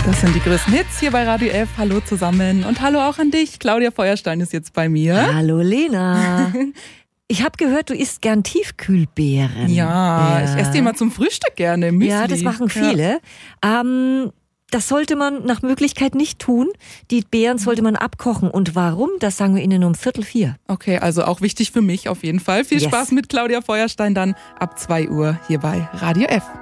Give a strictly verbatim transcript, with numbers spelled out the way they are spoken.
Das sind die größten Hits hier bei Radio F. Hallo zusammen und hallo auch an dich. Claudia Feuerstein ist jetzt bei mir. Hallo Lena. Ich habe gehört, du isst gern Tiefkühlbeeren. Ja, ja, ich esse die immer zum Frühstück gerne. Müsli. Ja, das machen viele. Ja. Ähm, das sollte man nach Möglichkeit nicht tun. Die Beeren sollte man abkochen. Und warum? Das sagen wir Ihnen um Viertel vier. Okay, also auch wichtig für mich auf jeden Fall. Viel yes. Spaß mit Claudia Feuerstein dann ab zwei Uhr hier bei Radio F.